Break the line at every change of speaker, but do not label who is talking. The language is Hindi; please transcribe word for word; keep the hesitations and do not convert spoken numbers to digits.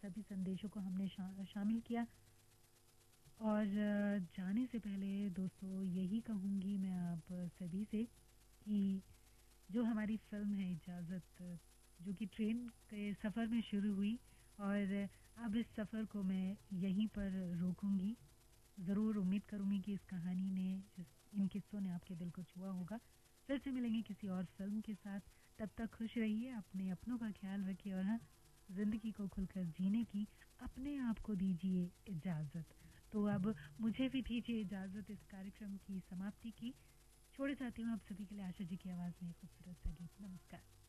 सभी संदेशों को हमने शा, शामिल किया। और जाने से पहले दोस्तों यही कहूँगी मैं आप सभी से कि जो हमारी फ़िल्म है इजाज़त, जो कि ट्रेन के सफ़र में शुरू हुई और अब इस सफ़र को मैं यहीं पर रोकूंगी। ज़रूर उम्मीद करूँगी कि इस कहानी ने, इन किस्सों ने आपके दिल को छुआ होगा। फिर से मिलेंगे किसी और फिल्म के साथ। तब तक खुश रहिए, अपने अपनों का ख्याल रखिए और हाँ, ज़िंदगी को खुलकर जीने की अपने आप को दीजिए इजाज़त। तो अब मुझे भी दीजिए इजाज़त इस कार्यक्रम की समाप्ति की। छोड़े जाती हूँ आप सभी के लिए आशा जी की आवाज़ में खूबसूरत सा गीत। नमस्कार।